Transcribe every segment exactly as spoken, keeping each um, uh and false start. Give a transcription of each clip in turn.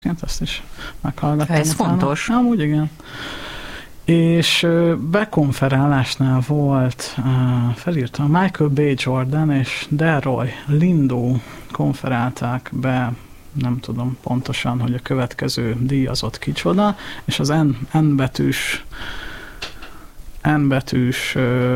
Ezt is meghallgattam. Ez utána. Fontos. Amúgy igen. És bekonferálásnál volt, felírtam, Michael B. Jordan és Delroy Lindo konferálták be, nem tudom pontosan, hogy a következő díjazott kicsoda, és az N, N betűs N betűs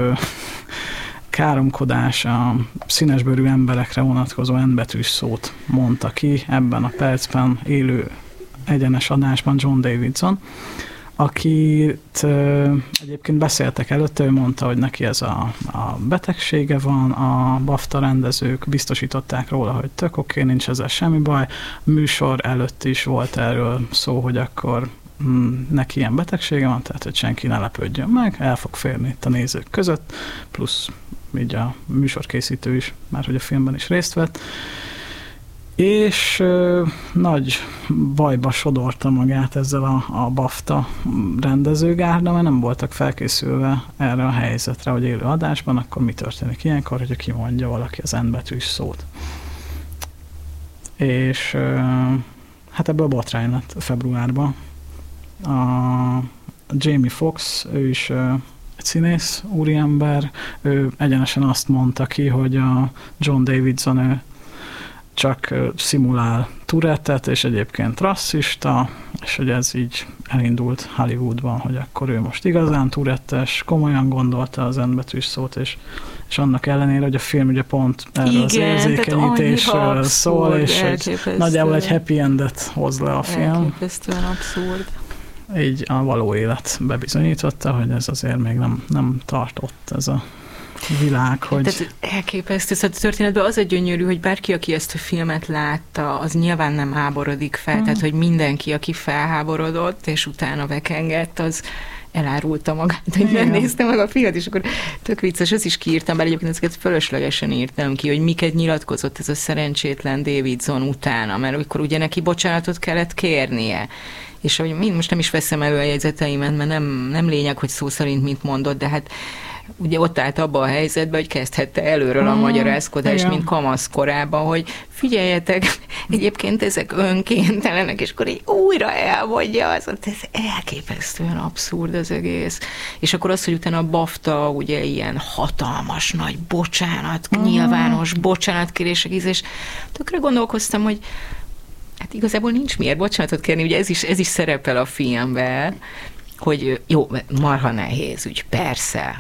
káromkodás, a színesbőrű emberekre vonatkozó N betűs szót mondta ki ebben a percben élő egyenes adásban John Davidson, akit ö, egyébként beszéltek előtte, ő mondta, hogy neki ez a, a betegsége van, a BAFTA rendezők biztosították róla, hogy tök oké, nincs ezzel semmi baj. Műsor előtt is volt erről szó, hogy akkor mm, neki ilyen betegsége van, tehát hogy senki ne lepődjön meg, el fog férni itt a nézők között, plusz így a műsorkészítő is, már hogy a filmben is részt vett. És ö, nagy bajba sodorta magát ezzel a, a BAFTA rendezőgárda, mert nem voltak felkészülve erre a helyzetre, hogy élő adásban, akkor mi történik ilyenkor, hogyha kimondja valaki az N betűs szót. És ö, hát ebből botrány lett februárban. A Jamie Foxx, ő is ö, egy színész, úriember, ő egyenesen azt mondta ki, hogy a John Davidson ő csak szimulál Tourettet, és egyébként rasszista, és hogy ez így elindult Hollywoodban, hogy akkor ő most igazán Tourettes, komolyan gondolta az N betűs szót, és, és annak ellenére, hogy a film ugye pont erről igen, az érzékenyítésről szól, és hogy nagyjából egy happy endet hoz le a film. Elképesztően abszurd. Így a való élet bebizonyította, hogy ez azért még nem, nem tartott ez a világ, hogy... Tehát elképesztő, szóval a történetben az a gyönyörű, hogy bárki, aki ezt a filmet látta, az nyilván nem háborodik fel, mm. tehát hogy mindenki, aki felháborodott, és utána vekengett, az elárulta magát, hogy nem nézte meg a filmet, és akkor tök vicces, ezt is kiírtam, bár egyébként ezeket fölöslegesen írtam ki, hogy miket nyilatkozott ez a szerencsétlen Davidson utána, mert akkor ugye neki bocsánatot kellett kérnie. És hogy én most nem is veszem elő a jegyzeteimet, mert nem, nem lényeg, hogy szó szerint mit mondott, de hát ugye ott állt abban a helyzetben, hogy kezdhette előről a mm, magyarázkodást, igen. mint kamaszkorában, hogy figyeljetek, egyébként ezek önkéntelenek, és akkor így újra elmondja, az, ez elképesztően abszurd az egész. És akkor az, hogy utána a BAFTA ugye ilyen hatalmas, nagy bocsánat, mm. nyilvános bocsánatkérések íz, és tökre gondolkoztam, hogy hát igazából nincs miért bocsánatot kérni, ugye ez is, ez is szerepel a filmben, hogy jó, marha nehéz, úgy persze.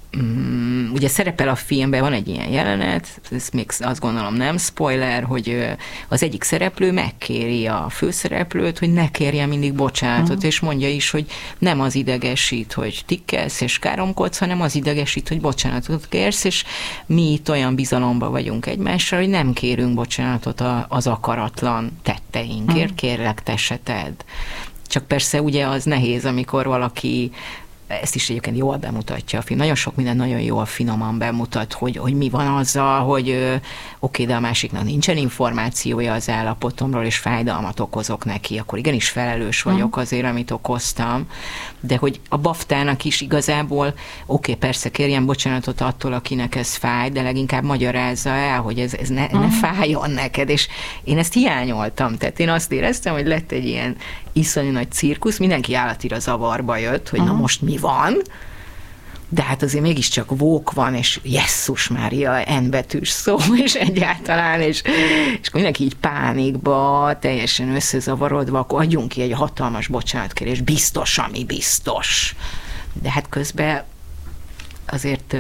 Mm, ugye szerepel a filmben, van egy ilyen jelenet, ez még azt gondolom nem spoiler, hogy az egyik szereplő megkéri a főszereplőt, hogy ne kérjen mindig bocsánatot, uh-huh. és mondja is, hogy nem az idegesít, hogy tikkelsz és káromkodsz, hanem az idegesít, hogy bocsánatot kérsz, és mi itt olyan bizalomban vagyunk egymással, hogy nem kérünk bocsánatot az akaratlan tetteinkért, uh-huh. kérlek, te se tedd. Csak persze ugye az nehéz, amikor valaki, ezt is egyébként jól bemutatja a film, nagyon sok minden nagyon jól finoman bemutat, hogy, hogy mi van azzal, hogy ö, oké, de a másiknak nincsen információja az állapotomról, és fájdalmat okozok neki, akkor igenis felelős vagyok azért, amit okoztam, de hogy a BAFTA-nak is igazából, oké, persze kérjen bocsánatot attól, akinek ez fáj, de leginkább magyarázza el, hogy ez, ez ne, ne fájjon neked, és én ezt hiányoltam, tehát én azt éreztem, hogy lett egy ilyen iszonyú nagy cirkusz, mindenki állatira zavarba jött, hogy uh-huh. na most mi van, de hát azért mégiscsak vók van, és Jesszus Mária, N betűs szó, és egyáltalán, és, és mindenki így pánikba, teljesen összezavarodva, akkor adjunk ki egy hatalmas bocsánatkérés, biztos, ami biztos. De hát közben azért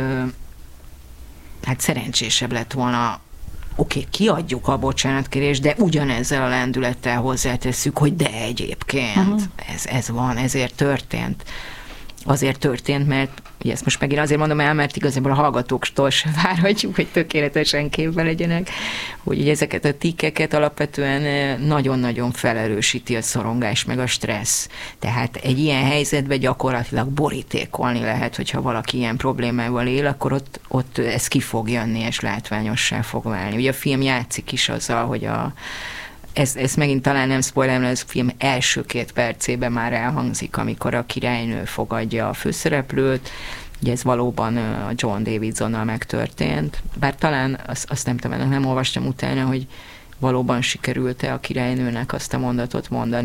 hát szerencsésebb lett volna, oké, okay, kiadjuk a bocsánatkérést, de ugyanezzel a lendülettel hozzátesszük, hogy de egyébként uh-huh. ez, ez van, ezért történt. Azért történt, mert ugye ezt most megint azért mondom el, mert igazából a hallgatóktól se várhatjuk, hogy tökéletesen képben legyenek, hogy ugye ezeket a tikkeket alapvetően nagyon-nagyon felerősíti a szorongás meg a stressz. Tehát egy ilyen helyzetben gyakorlatilag borítékolni lehet, hogyha valaki ilyen problémával él, akkor ott, ott ez ki fog jönni, és látványossá fog válni. Ugye a film játszik is azzal, hogy a Ez, ez megint talán nem spoiler, mert ez a film első két percében már elhangzik, amikor a királynő fogadja a főszereplőt. Ugye ez valóban a John Davidsonnal megtörtént. Bár talán azt, azt nem tudom, nem olvastam utána, hogy valóban sikerült-e a királynőnek azt a mondatot mondani,